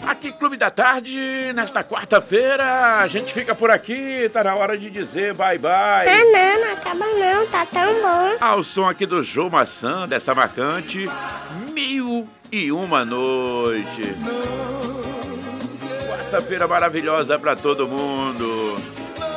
Aqui, Clube da Tarde, nesta quarta-feira, a gente fica por aqui, tá na hora de dizer bye bye. Não acaba não, tá tão bom. Ao som aqui do João Maçã, dessa marcante 1001 Noite. Quarta-feira maravilhosa pra todo mundo.